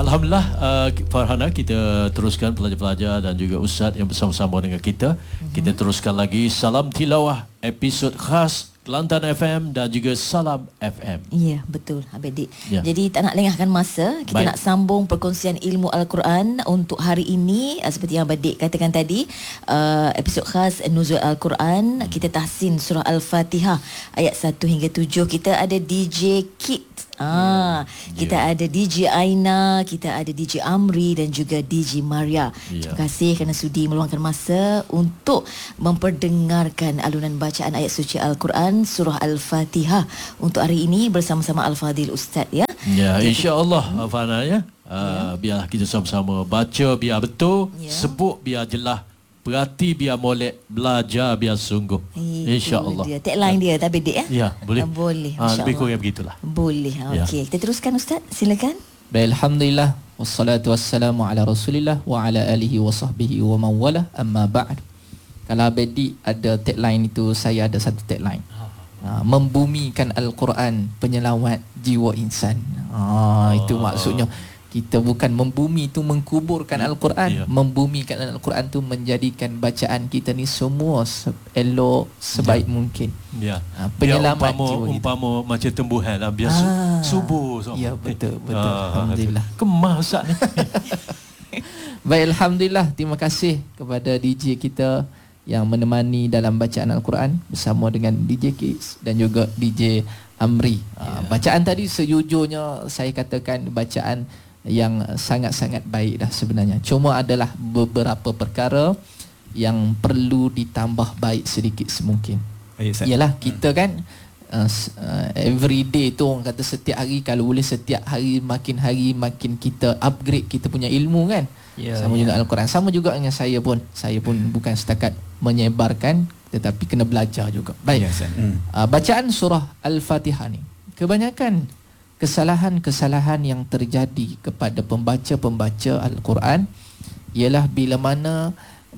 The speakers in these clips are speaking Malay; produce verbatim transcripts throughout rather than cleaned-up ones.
Alhamdulillah, uh, Farhana, kita teruskan pelajar-pelajar dan juga ustaz yang bersama-sama dengan kita. Mm-hmm. Kita teruskan lagi Salam Tilawah, episod khas Kelantan F M dan juga Salam F M. Ya, betul Abang Dik. Ya. Jadi tak nak lengahkan masa, kita Baik. nak sambung perkongsian ilmu Al-Quran untuk hari ini. Seperti yang Abang Dik katakan tadi, uh, episod khas Nuzul Al-Quran. Kita tahsin surah Al-Fatihah ayat satu hingga tujuh. Kita ada D J Kit. Ah, yeah. Kita yeah. ada D J Aina, kita ada D J Amri dan juga D J Maria. Yeah. Terima kasih kerana sudi meluangkan masa untuk memperdengarkan alunan bacaan ayat suci Al-Quran surah Al-Fatihah untuk hari ini bersama-sama Al-Fadil Ustaz ya. Ya, insya-Allah Afana ya. Uh, yeah. Biarlah kita sama-sama baca biar betul, yeah. sebut biar jelas. Perhati biar molek, belajar biar sungguh. InsyaAllah. Dia tagline dia tapi Dik ya? Ya, boleh. Boleh. Ha, lebih kurang begitulah. Boleh. Okey, ya. Kita teruskan Ustaz. Silakan. Baik, alhamdulillah wassalatu wassalamu ala Rasulillah wa ala alihi wa sahbihi wa man wala amma ba'd. Kalau Abedi ada tagline itu, saya ada satu tagline. Ha, membumikan Al-Quran, penyelawat jiwa insan. Ha, itu maksudnya. Kita bukan membumi tu mengkuburkan Al-Quran, yeah. membumikan Al-Quran tu menjadikan bacaan kita ni semua elok sebaik yeah. mungkin. Ya. Yeah. Ha, penyelamat umpama, jiwa umpama kita. Macam tumbuhan lah biar ah. subur. So. Ya betul betul. Ah, alhamdulillah. Kemah Ustaz ni. Baik, alhamdulillah. Terima kasih kepada D J kita yang menemani dalam bacaan Al-Quran bersama dengan D J Kids dan juga D J Amri. Yeah. Bacaan tadi sejujurnya saya katakan bacaan yang sangat-sangat baik dah sebenarnya. Cuma adalah beberapa perkara yang perlu ditambah baik sedikit semungkin. Yalah kita kan uh, every day tu orang kata setiap hari, kalau boleh setiap hari makin hari makin kita upgrade kita punya ilmu kan. Yeah, sama yeah. juga Al-Quran. Sama juga dengan saya pun. Saya pun bukan setakat menyebarkan tetapi kena belajar juga. Baik. Yes, uh, bacaan surah Al-Fatihah ni kebanyakan kesalahan-kesalahan yang terjadi kepada pembaca-pembaca Al-Quran ialah bila mana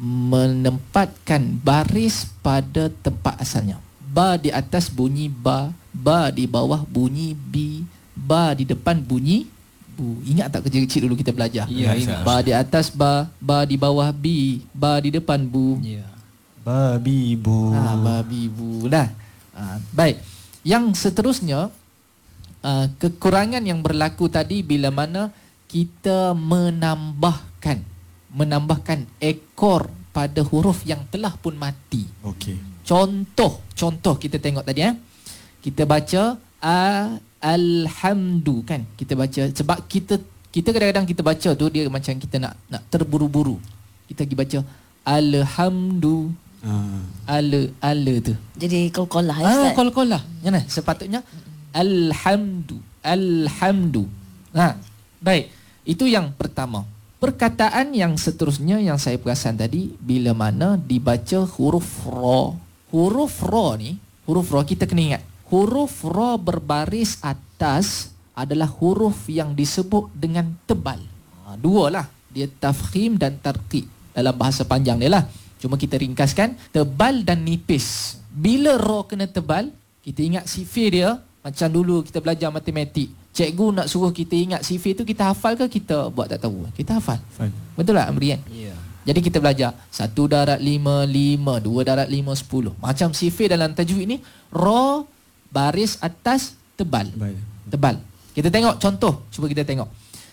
menempatkan baris pada tempat asalnya. Ba di atas bunyi ba, ba di bawah bunyi bi, ba di depan bunyi bu. Ingat tak kecil-kecil dulu kita belajar? Ya, ingat. Ba di atas ba, ba di bawah bi, ba di depan bu. Ya. Ba bi bu. Ha, ba bi bu dah. Ha, baik. Yang seterusnya Uh, kekurangan yang berlaku tadi bila mana kita menambahkan menambahkan ekor pada huruf yang telah pun mati. Okey. Contoh, contoh kita tengok tadi eh. Kita baca a alhamdu kan. Kita baca sebab kita kita kadang-kadang kita baca tu dia macam kita nak nak terburu-buru. Kita pergi baca alhamdu. Uh. Ala ala tu. Jadi qalqalah ya Ustaz. Ah, qalqalah. Jangan sepatutnya Alhamdu, Alhamdu. Ha, baik. Itu yang pertama. Perkataan yang seterusnya yang saya perasan tadi bila mana dibaca huruf ra. Huruf ra ni, huruf ra kita kena ingat. Huruf ra berbaris atas adalah huruf yang disebut dengan tebal. Ha, dua lah. Dia tafkhim dan tarqiq dalam bahasa panjang dia lah. Cuma kita ringkaskan tebal dan nipis. Bila ra kena tebal, kita ingat sifir dia. Macam dulu kita belajar matematik, cikgu nak suruh kita ingat sifir tu, kita hafal ke kita buat tak tahu? Kita hafal. Fine. Betul tak Amri kan? Yeah. Jadi kita belajar satu darat lima, lima, dua darat lima, sepuluh. Macam sifir dalam tajwid ni, ra baris atas tebal. Tebal. Tebal. Kita tengok contoh. Cuba kita tengok.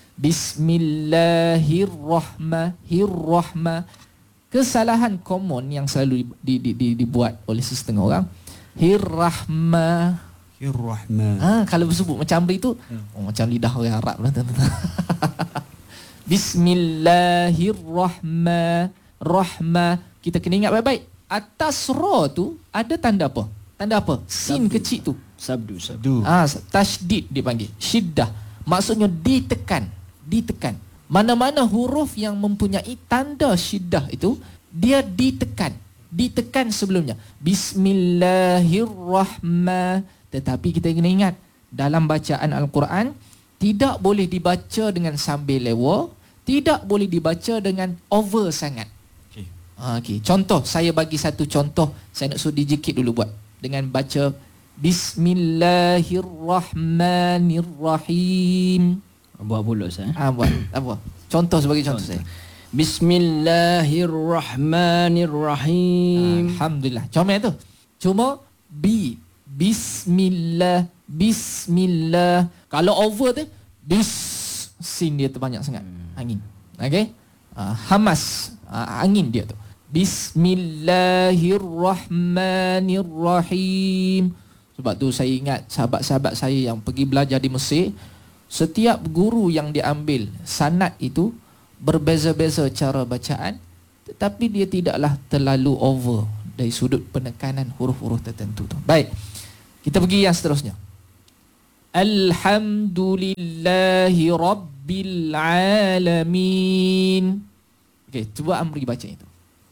Bismillahirrahmanirrahim. Kesalahan common yang selalu di, di, di, dibuat oleh setengah orang. Hirrahma. Ar-Rahman. Ah, kalau bersebut macam Amri tu, hmm. oh, macam lidah orang Arab lah. Bismillahirrahmanirrahim. Kita kena ingat baik-baik. Atas ra tu ada tanda apa? Tanda apa? Sin sabdu. Kecil tu. Sabdu, sabdu. Ah, tasydid dipanggil. Syiddah. Maksudnya ditekan, ditekan. Mana-mana huruf yang mempunyai tanda syiddah itu, dia ditekan, ditekan sebelumnya. Bismillahirrahmanirrahim. Tetapi kita kena ingat, dalam bacaan Al-Quran tidak boleh dibaca dengan sambil lewa, tidak boleh dibaca dengan over sangat. Okay. Ha, okay. Contoh, saya bagi satu contoh. Saya nak suruh D J Kid dulu buat. Dengan baca Bismillahirrahmanirrahim. Buat pula Ustaz. Ah, buat apa? Contoh sebagai contoh, contoh. saya. Bismillahirrahmanirrahim. Alhamdulillah. Comel tu. Cuma bi bismillah bismillah. Kalau over tu bis sin dia terbanyak sangat. Angin. Okey? Uh, hamas uh, angin dia tu. Bismillahirrahmanirrahim. Sebab tu saya ingat sahabat-sahabat saya yang pergi belajar di Mesir, setiap guru yang diambil sanad itu berbeza-beza cara bacaan, tetapi dia tidaklah terlalu over dari sudut penekanan huruf-huruf tertentu tu. Baik. Kita pergi yang seterusnya. Alhamdulillahi Rabbil Alamin. Okey, cuba Amri baca itu.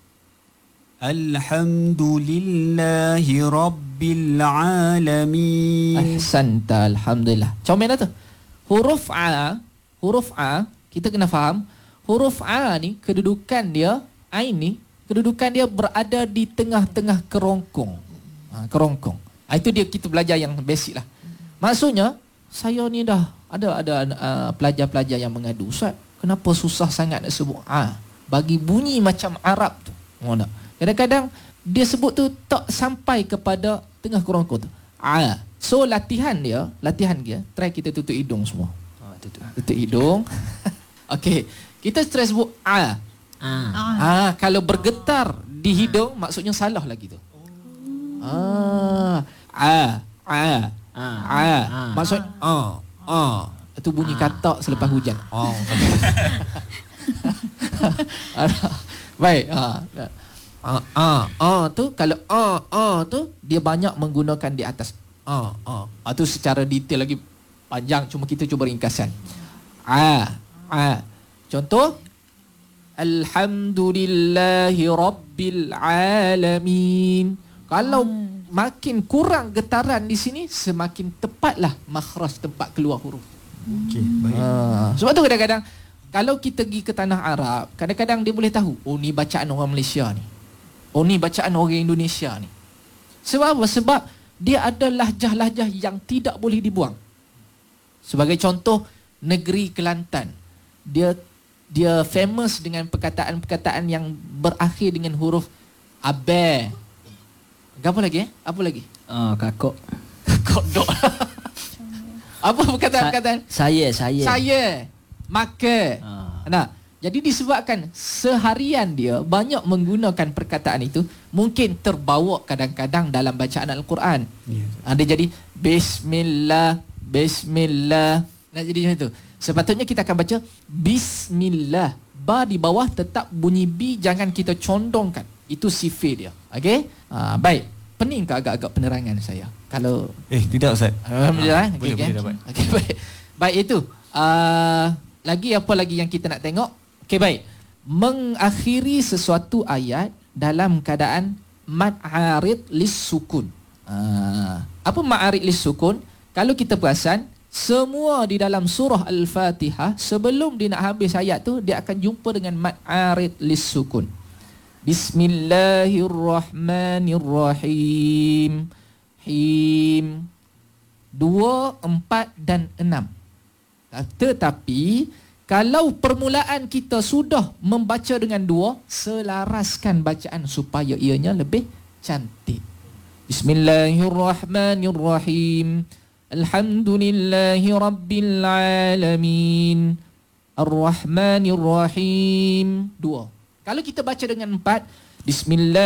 Alhamdulillahi Rabbil Alamin. Ahsanta, alhamdulillah. Comel tu. Huruf A, huruf A, kita kena faham, huruf A ni kedudukan dia, Ain ni kedudukan dia berada di tengah-tengah kerongkong. Ha, kerongkong. Ha, itu dia kita belajar yang basic lah. Maksudnya, saya ni dah ada ada uh, pelajar-pelajar yang mengadu, Ustaz, kenapa susah sangat nak sebut A? Bagi bunyi macam Arab tu. Oh, tak? Kadang-kadang dia sebut tu tak sampai kepada tengah kerongkong tu. A. So latihan dia, latihan dia, try kita tutup hidung semua. Oh, tutup. Tutup hidung. Okey. Kita stress sebut A. Ah. Ah, kalau bergetar di hidung maksudnya salah lagi tu. Ah, A, A, Ah. A. Maksud A, A. Itu bunyi katak selepas hujan. Oh. Baik. Ah. A, A, A tu kalau A, A tu dia banyak menggunakan di atas. A, A. Ah tu secara detail lagi panjang, cuma kita cuba ringkasan. A, A. Contoh, Alhamdulillahi Rabbil Alamin. Kalau hmm. makin kurang getaran di sini, semakin tepatlah makhraj tempat keluar huruf. Okey, baik. Ha. Sebab tu kadang-kadang kalau kita pergi ke tanah Arab, kadang-kadang dia boleh tahu, oh ni bacaan orang Malaysia ni. Oh ni bacaan orang Indonesia ni. Sebab apa? Sebab dia ada lahjah-lahjah yang tidak boleh dibuang. Sebagai contoh, negeri Kelantan. Dia dia famous dengan perkataan-perkataan yang berakhir dengan huruf abe. Apa lagi eh? Apa lagi? Oh, kakak. Kodok. Apa perkataan-perkataan? Saya, saya. Saya. Maka. Ah. Nah, jadi disebabkan seharian dia banyak menggunakan perkataan itu, mungkin terbawa kadang-kadang dalam bacaan Al-Quran. Ya. Ada jadi Bismillah, Bismillah. Nah, jadi macam itu. Sepatutnya kita akan baca Bismillah. Ba di bawah tetap bunyi B, jangan kita condongkan. Itu sifir dia. Okey? Ha, baik. Pening ke agak-agak penerangan saya? Kalau Eh, tidak Ustaz. Alhamdulillah. Ah, boleh, okay, boleh dapat. Okey, baik. Baik itu. Uh, lagi apa lagi yang kita nak tengok? Okey, baik. Mengakhiri sesuatu ayat dalam keadaan mad arid lis sukun. Uh, apa mad arid lis sukun? Kalau kita perasan, semua di dalam surah Al-Fatihah sebelum dia nak habis ayat tu, dia akan jumpa dengan mad arid lis sukun. Bismillahirrahmanirrahim. Him. Dua, empat dan enam. Tetapi kalau permulaan kita sudah membaca dengan dua, selaraskan bacaan supaya ianya lebih cantik. Bismillahirrahmanirrahim. Alhamdulillahi Rabbil Alamin. Ar-Rahmanirrahim. Dua. Kalau kita baca dengan empat, Bismillah